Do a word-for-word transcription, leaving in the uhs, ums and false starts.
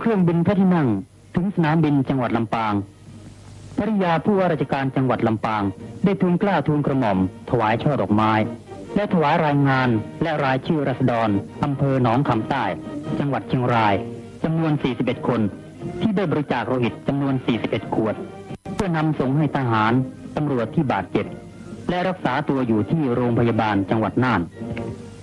เครื่องบินพระที่นั่งถึงสนามบินจังหวัดลำปางภริยาผู้ว่าราชการจังหวัดลำปางได้ทูลเกล้าทูลกระหม่อมถวายช่อดอกไม้และถวายรายงานและรายชื่อราษฎรอำเภอหนองคำใต้จังหวัดเชียงรายจำนวนสี่สิบเอ็ดคนที่ได้บริจาคโลหิตจำนวนสี่สิบเอ็ดขวดเพื่อนำส่งให้ทหารตำรวจที่บาดเจ็บและรักษาตัวอยู่ที่โรงพยาบาลจังหวัดน่าน